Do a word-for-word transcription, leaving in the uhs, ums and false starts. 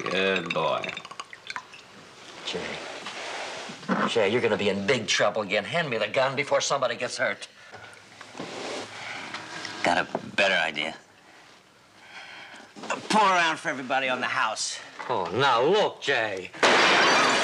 Good boy. Jay. Jay, you're gonna be in big trouble again. Hand me the gun before somebody gets hurt. Got a better idea. Pour around for everybody on the house. Oh, now look, Jay.